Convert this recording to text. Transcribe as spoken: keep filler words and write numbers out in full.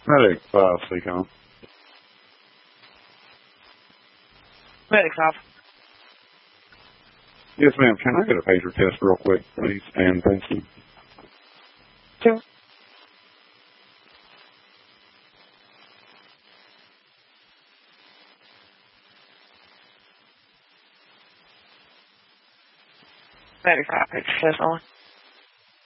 Medic five, Seacom. Medic five. Yes, ma'am. Can I get a pager test real quick, please? And thank you. Sure. Medic five, pager test on.